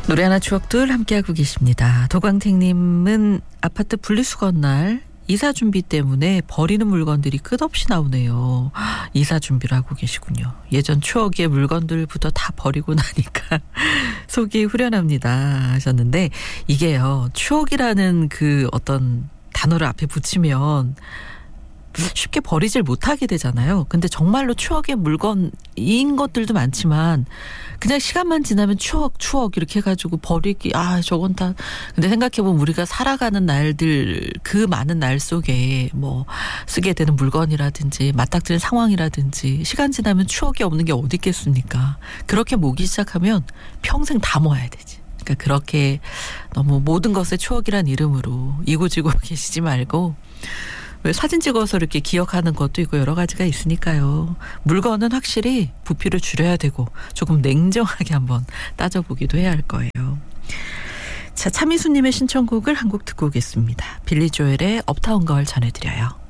노래 하나 추억들 함께하고 계십니다. 도광택님은 아파트 분리수거 날 이사 준비 때문에 버리는 물건들이 끝없이 나오네요. 이사 준비를 하고 계시군요. 예전 추억의 물건들부터 다 버리고 나니까 속이 후련합니다 하셨는데, 이게요, 추억이라는 그 어떤 단어를 앞에 붙이면 쉽게 버리질 못하게 되잖아요. 근데 정말로 추억의 물건인 것들도 많지만 그냥 시간만 지나면 추억 이렇게 해가지고 버리기, 저건 다. 근데 생각해보면 우리가 살아가는 날들, 그 많은 날 속에 뭐 쓰게 되는 물건이라든지 맞닥뜨린 상황이라든지 시간 지나면 추억이 없는 게 어디 있겠습니까? 그렇게 모기 시작하면 평생 다 모아야 되지. 그러니까 그렇게 너무 모든 것에 추억이란 이름으로 이고지고 계시지 말고, 왜 사진 찍어서 이렇게 기억하는 것도 있고 여러 가지가 있으니까요. 물건은 확실히 부피를 줄여야 되고 조금 냉정하게 한번 따져보기도 해야 할 거예요. 자, 차미수님의 신청곡을 한 곡 듣고 오겠습니다. 빌리 조엘의 업타운 걸 전해드려요.